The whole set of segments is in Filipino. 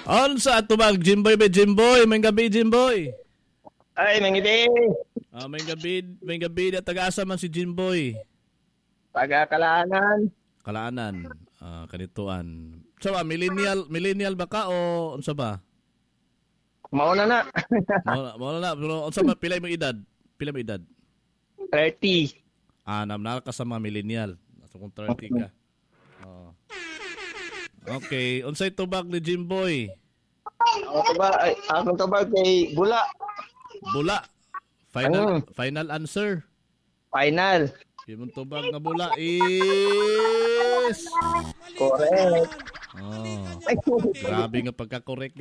On sa atubag Jimboy be Jimboy, may gabi Jimboy. Ay, mangibi. May gabi na taga-asa man si Jimboy. Taga-Kalaanan. Kalaanan, kanituan. So ba, millennial ba ka o unsa ba? Mauna na. Mauna na, pero unsa ba pila mo edad? 30. Namnal ka sa mga millennial. Nasa kung 30 ka. Oh. Okay, unsay tubag ni Jimboy? Akong tubag kay Bula. Bula. Final answer. Final. Yung tubag nga bula is... Correct. Oh. Grabe nga pagka-correct.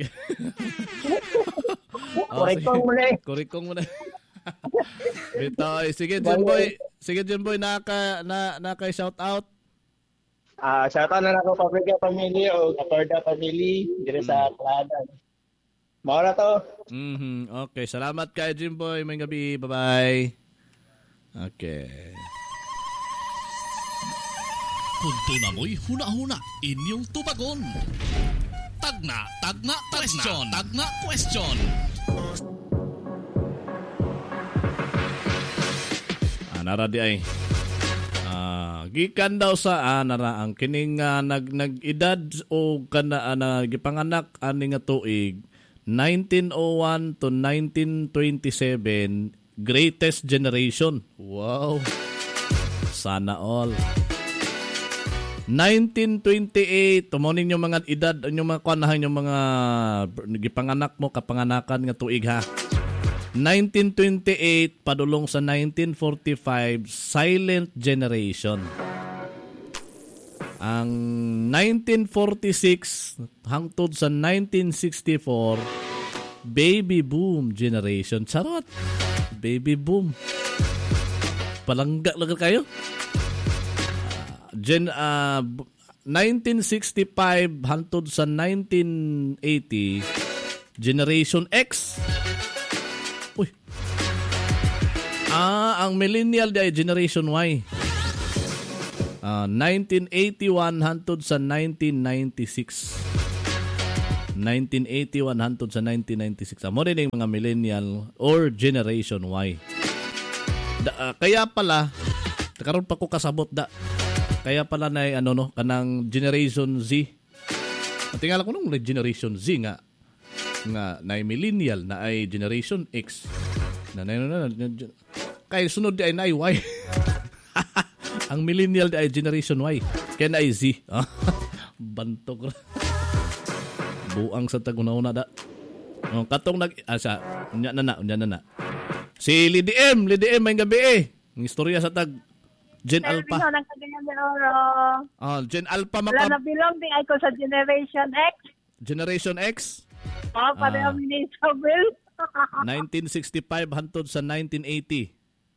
Correct kong muna. Ito, sige Jimboy, naka-shout out. Shout out na ako Paprika family o Acorda family dire sa Kalaanan. Mao na to. Okay, salamat kay Jimboy. May gabi. Bye-bye. Okay. Kunto na mo'y huna-huna inyong tubagon. Tagna question. Nara di ay. Gikan daw sa nara ang kining nag-edad o kana gipanganak ani nga tuig 1901 to 1927 greatest generation. Wow. Sana all. 1928 tumoning yung mga edad yung mga kuanahan yung mga gipanganak mo kapanganakan nga tuig ha. 1928 padulong sa 1945 silent generation. Ang 1946 hangtod sa 1964 baby boom generation. Charot. Baby boom. Palangga lang kayo. 1965 hangtod sa 1980 Generation X. Uy. Ang millennial di ay Generation Y. 1981 hangtod sa 1996. 1981 hangtod sa 1996. Amo din yung mga millennial or Generation Y. Kaya pala karon pa ko kasabot kaya pala na kanang Generation Z. Tingala ko nung Generation Z nga na millennial na ay Generation X. Kaya sunod di ay na Y. Ang millennial di ay Generation Y. Kaya na ay Z. Bantok. Buang sa tagunauna da. Katong unya na. Si Lady M may gabi Ang istorya sa tag Gen Alpha. Gen Alpha Wala na bilong di ay ko sa Generation X. Generation X? Pareho ni Isabel. 1965 hantod sa 1980.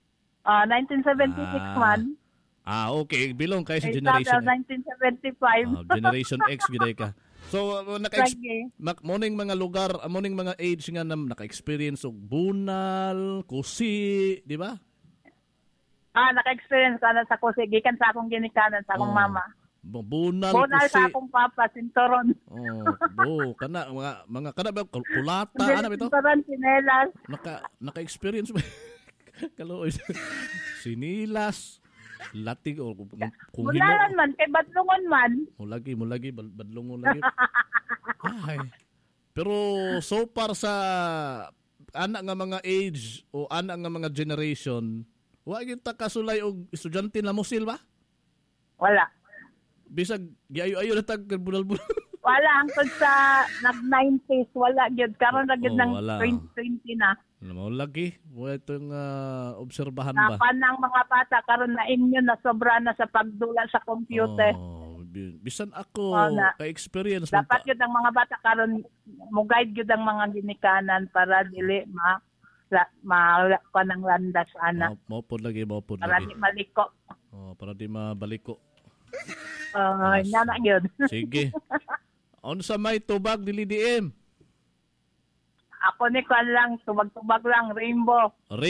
1976 man. Okay. Bilong kayo sa Generation X. 1975. Generation X, giday ka. So, moning mga lugar, moning mga age nga na naka-experience og bunal, kusi, di ba? Naka-experience ka na sa kusi. Gikan sa akong ginikanan, sa akong mama. Bunal kusi. Sa akong papa, sinturon. Kana, mga kana ba, kulata, ano ba ito? Sinturon, sinelas. Naka-experience ba? Kaloy. Sinilas. Latig o kung Mulalan man, kay badlungon man. Mulagi, badlungon lagi. Ay. Pero so far sa anak nga mga age o anak nga mga generation, wa gyud ta kasulay og estudyante na musil ba? Wala. Bisag giayo-ayo na tag budal-budal. Wala hangtod sa nag-90s, wala gyud karon ra gyud ng 2020 na. Mo lagi, wala itong obserbahan ba? Napanang mga bata karon na inyo na sobra na sa pagdula sa computer. Bisan ako ka-experience dapat gyud ang mga bata karon mo guide gyud ang mga ginikanan para dili kanang landas ana. Mo pod lagi. Para di maliko. Para di mabaliko. Nana gyud. Sige. Unsa may tubag dili DM? Ako ni kan lang, tubag-tubag lang, rainbow.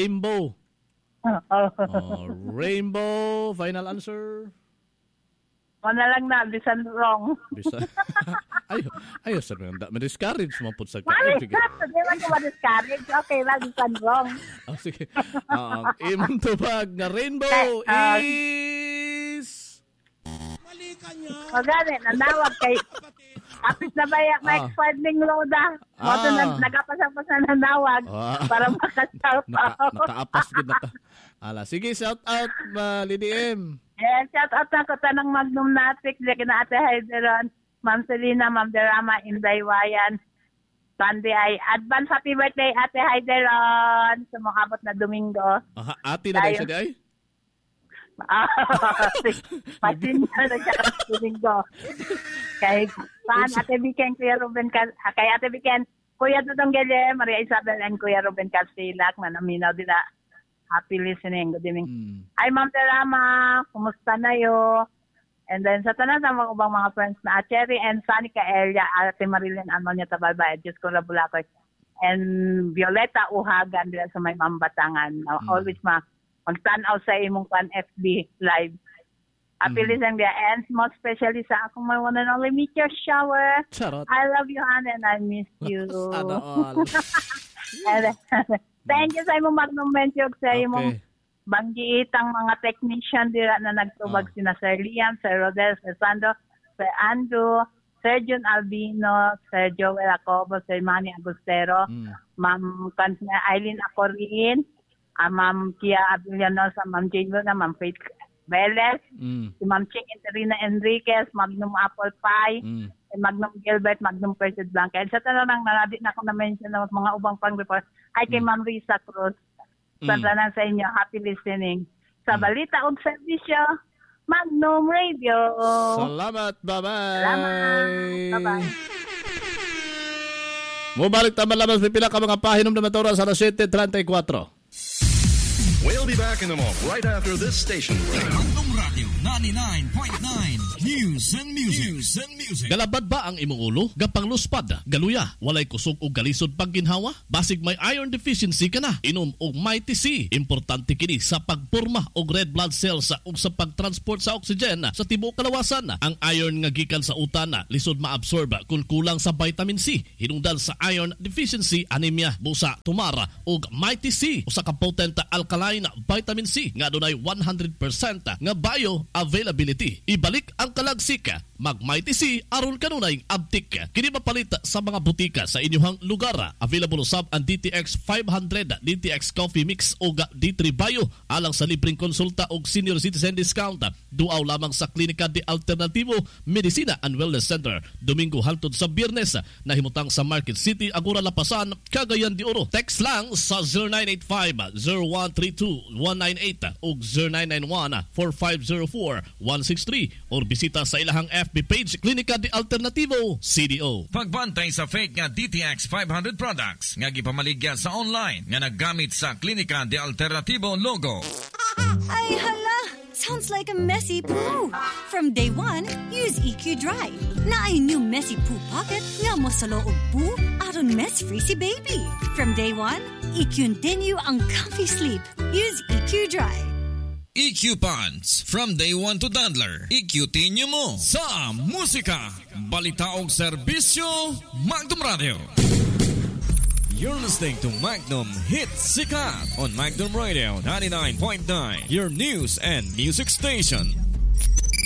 Rainbow, final answer. Wala lang na, bisan wrong. Ayo sir, ma-discourage mo po sa Mali, sige. hindi man ko ma-discourage. Okay lang, isang wrong. Sige. Imong tubag nga rainbow is... O gani, nanawag kay... Apit na ba yung expired ning loada? Moto na nagapasapos na nanawag para maka-shout out. Nakaapas gid naka. Sige, shout out Lady M. Shout out na ko tanang Magnum Natik, di kina Ate Heideron, Ma'am Selena, Ma'am Derama, Inday Wayan. Sunday ay advance happy birthday Ate Heideron sa makabot na Domingo. Ate na dahil siya di ay? Pasinyo na siya sa Domingo. Kay Ate Biken, Kuya Ruben, kay Ate Biken, Kuya Dudong Gede, Maria Isabel, and Kuya Ruben Castilak, na naminaw nila. Happy listening. Good evening. Ay, Ma'am Terama, kumusta na yo? And then sa tanan sa mga ubang mga friends na Cherry and Sunny Kaelia, Ate Marilyn Almonia Tabalba, Diyos ko Rabulakoy, and Violeta Uhagan dila sa may Mambatangan. Always magtanaw sa imong FB live. Happy listening dia, and most especially sa akong my one and only Meteor Shower. Charot. I love you, Hannah, and I miss you. Sana all. Thank you sa imong Magnum Venture, sa imong banggiitang mga technician dira na nagtubag sina Sir Liam, Sir Rodel, Sir Sandro, Sir Andrew, Sir John Albino, Sir Joel Acobo, Sir Manny Agustero, Ma'am Eileen Acorin, Ma'am Kia Abilianosa, Ma'am Jane Luna, Ma'am Faith Velez, si Ma'am Ching Interina Enriquez, Magnum Apple Pie, Magnum Gilbert, Magnum Persid Blanca. And sa tanang nalabit na ako na-mention ng mga ubang pang-report, ay kay Ma'am Risa Cruz. Sa tanan sa inyo, happy listening. Sa balita o servisyo, Magnum Radio. Salamat, bye-bye. Salamat, bye-bye. Mubalik taman lamang sa pila ka mga pahinom na matura sa 7:34. We'll be back in a moment, right after this station. Magnum Radio 99.9 News and Music. Galabad ba ang imong ulo? Gapang luspad, galuya, walay kusog o galisod pag ginhawa? Basig may iron deficiency ka na. Inom og Mighty C. Importante kini sa pagporma og red blood cells ug sa pagtransport sa oxygen sa tibuok kalawasan. Ang iron nga gikan sa utana lisod maabsorb kung kulang sa vitamin C. Hinungdan sa iron deficiency, anemia, busa, tumara ug Mighty C usa ka potent alkaline vitamin C nga dunay 100% nga bioavailability. Ibalik ang kalagsika, mag Mighty C aron kanunay abtik. Kini mapalit sa mga butika sa inyong lugar. Available usab ang DTX 500, DTX Coffee Mix o D3 Bio alang sa libreng konsulta og senior citizen discount. Duaw lamang sa Klinika de Alternativo Medicina and Wellness Center. Domingo hangtod sa Biyernes, nahimutang sa Market City, Agora Lapasan, Cagayan de Oro. Text lang sa 0985-0132-198 o 0991-4504-163 or bisita sa ilahang FB page Klinika de Alternativo CDO. Pagbantay sa fake nga DTX 500 products nga gipamaligya sa online nga naggamit sa Klinika de Alternativo logo. Ay hala! Sounds like a messy poo. From day one, use EQ Dry. Na ay new messy poo pocket nga mo sa loob poo aron mess-free si baby. From day one, EQ din you ang comfy sleep. Use EQ Dry. EQ Pants. From day one to Dandler. EQ tinyo mo. Sa musika, balita og serbisyo, Magnum Radio. You're listening to Magnum Hit Sikat on Magnum Radio 99.9, your news and music station.